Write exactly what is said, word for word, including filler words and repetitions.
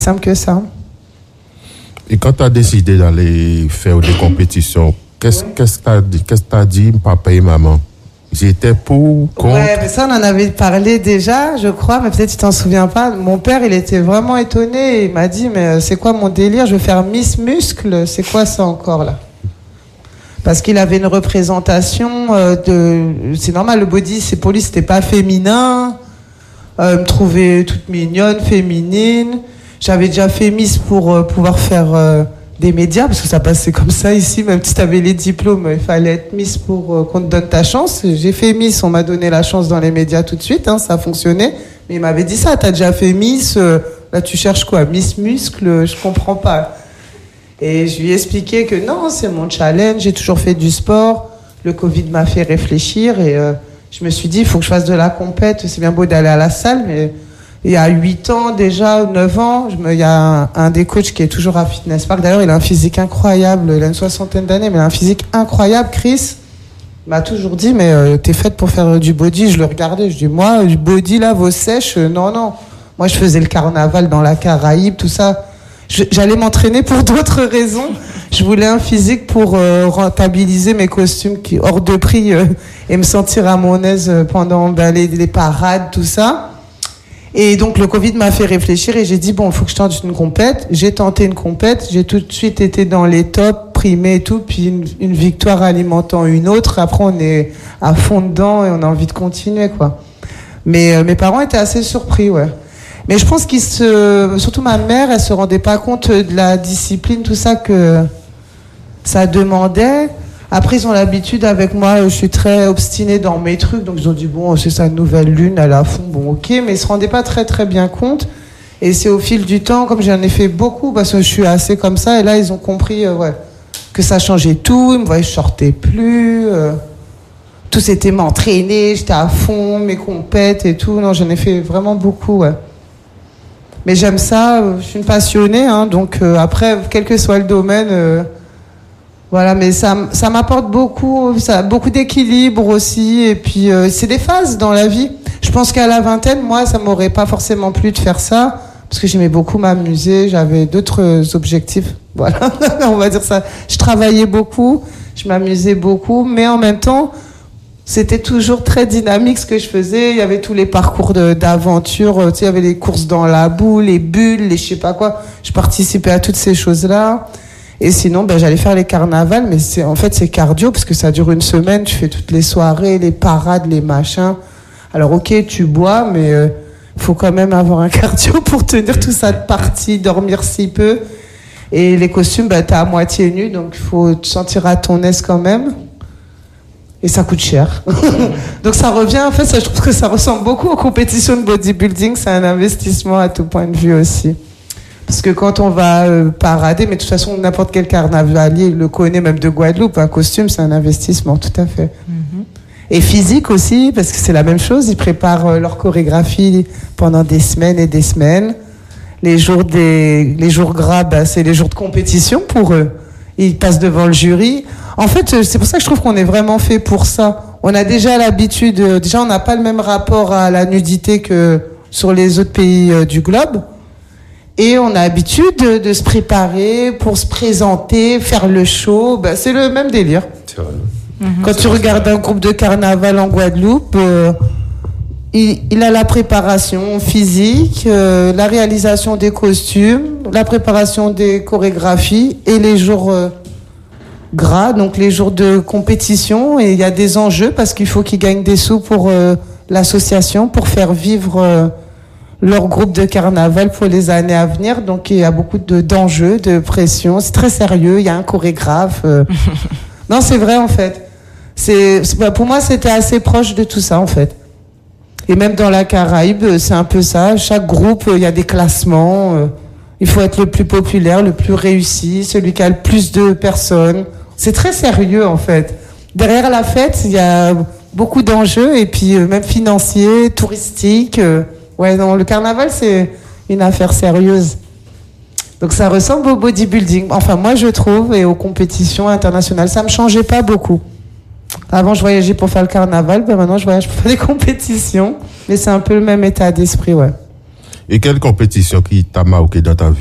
Simple que ça. Et quand tu as décidé d'aller faire des compétitions, qu'est-ce ouais. qu'est-ce que tu as dit, qu'est-ce que tu as dit, papa et maman? J'étais pour, contre. Ouais, mais ça, on en avait parlé déjà, je crois, mais peut-être tu t'en souviens pas. Mon père, il était vraiment étonné. Il m'a dit, mais c'est quoi mon délire? Je veux faire Miss Muscle. C'est quoi ça encore, là? Parce qu'il avait une représentation euh, de... C'est normal, le body, c'est pour lui, c'était pas féminin. Euh, me trouvait toute mignonne, féminine. J'avais déjà fait Miss pour euh, pouvoir faire... Euh, des médias, parce que ça passait comme ça ici, même si tu avais les diplômes, il fallait être Miss pour euh, qu'on te donne ta chance. J'ai fait Miss, on m'a donné la chance dans les médias tout de suite, hein, ça a fonctionné. Mais il m'avait dit ça, t'as déjà fait Miss, euh, là tu cherches quoi? Miss Muscle, je comprends pas. Et je lui ai expliqué que non, c'est mon challenge, j'ai toujours fait du sport, le Covid m'a fait réfléchir et euh, je me suis dit, il faut que je fasse de la compète, c'est bien beau d'aller à la salle, mais... Il y a huit ans déjà, neuf ans, je me, il y a un, un des coachs qui est toujours à Fitness Park. D'ailleurs, il a un physique incroyable. Il a une soixantaine d'années, mais il a un physique incroyable. Chris m'a toujours dit, mais euh, t'es faite pour faire euh, du body. Je le regardais, je dis, moi, du body, là, vos sèches, euh, non, non. Moi, je faisais le carnaval dans la Caraïbe, tout ça. Je, j'allais m'entraîner pour d'autres raisons. Je voulais un physique pour euh, rentabiliser mes costumes qui hors de prix euh, et me sentir à mon aise pendant ben, les, les parades, tout ça. Et donc le Covid m'a fait réfléchir et j'ai dit bon, il faut que je tente une compète. J'ai tenté une compète, j'ai tout de suite été dans les tops, primé et tout, puis une, une victoire alimentant une autre. Après on est à fond dedans et on a envie de continuer quoi. Mais euh, mes parents étaient assez surpris, ouais. Mais je pense qu'ils se, surtout ma mère, elle se rendait pas compte de la discipline, tout ça que ça demandait. Après, ils ont l'habitude avec moi, je suis très obstinée dans mes trucs, donc ils ont dit, bon, c'est sa nouvelle lune, elle est à fond, bon, ok, mais ils se rendaient pas très très bien compte. Et c'est au fil du temps, comme j'en ai fait beaucoup, parce que je suis assez comme ça, et là, ils ont compris, euh, ouais, que ça changeait tout, ils me voyaient, je sortais plus, euh, tout c'était m'entraîner, j'étais à fond, mes compètes et tout, non, j'en ai fait vraiment beaucoup, ouais. Mais j'aime ça, je suis une passionnée, hein, donc euh, après, quel que soit le domaine... Euh, Voilà, mais ça, ça m'apporte beaucoup, ça a beaucoup d'équilibre aussi. Et puis, euh, c'est des phases dans la vie. Je pense qu'à la vingtaine, moi, ça m'aurait pas forcément plu de faire ça, parce que j'aimais beaucoup m'amuser, j'avais d'autres objectifs. Voilà, on va dire ça. Je travaillais beaucoup, je m'amusais beaucoup, mais en même temps, c'était toujours très dynamique ce que je faisais. Il y avait tous les parcours de, d'aventure, tu sais, il y avait les courses dans la boue, les bulles, les je sais pas quoi. Je participais à toutes ces choses-là. Et sinon, ben, j'allais faire les carnavals, mais c'est, en fait, c'est cardio, parce que ça dure une semaine, tu fais toutes les soirées, les parades, les machins. Alors, ok, tu bois, mais il euh, faut quand même avoir un cardio pour tenir tout ça de partie, dormir si peu. Et les costumes, ben, t'es à moitié nu, donc il faut te sentir à ton aise quand même. Et ça coûte cher. Donc ça revient, en fait, ça, je trouve que ça ressemble beaucoup aux compétitions de bodybuilding, c'est un investissement à tout point de vue aussi. Parce que quand on va euh, parader, mais de toute façon, n'importe quel carnavalier le connaît, même de Guadeloupe, un costume, c'est un investissement, tout à fait. Mm-hmm. Et physique aussi, parce que c'est la même chose, ils préparent euh, leur chorégraphie pendant des semaines et des semaines. Les jours, des, les jours gras, bah, c'est les jours de compétition pour eux. Ils passent devant le jury. En fait, c'est pour ça que je trouve qu'on est vraiment fait pour ça. On a déjà l'habitude, euh, déjà on n'a pas le même rapport à la nudité que sur les autres pays euh, du globe. Et on a l'habitude de, de se préparer pour se présenter, faire le show. Ben, c'est le même délire. C'est vrai. Mm-hmm. Quand c'est tu regardes un groupe de carnaval en Guadeloupe, euh, il, il a la préparation physique, euh, la réalisation des costumes, la préparation des chorégraphies et les jours euh, gras, donc les jours de compétition. Et il y a des enjeux parce qu'il faut qu'ils gagnent des sous pour euh, l'association, pour faire vivre... Euh, leur groupe de carnaval pour les années à venir. Donc, il y a beaucoup de, d'enjeux, de pression. C'est très sérieux. Il y a un chorégraphe. Euh... non, c'est vrai, en fait. C'est, c'est, pour moi, c'était assez proche de tout ça, en fait. Et même dans la Caraïbe, c'est un peu ça. Chaque groupe, il y a des classements. Euh, il faut être le plus populaire, le plus réussi, celui qui a le plus de personnes. C'est très sérieux, en fait. Derrière la fête, il y a beaucoup d'enjeux, et puis euh, même financiers, touristiques. Euh, Ouais, non, le carnaval, c'est une affaire sérieuse. Donc ça ressemble au bodybuilding. Enfin, moi, je trouve, et aux compétitions internationales. Ça me changeait pas beaucoup. Avant, je voyageais pour faire le carnaval. Ben maintenant, je voyage pour faire des compétitions. Mais c'est un peu le même état d'esprit, ouais. Et quelle compétition qui t'a marqué dans ta vie?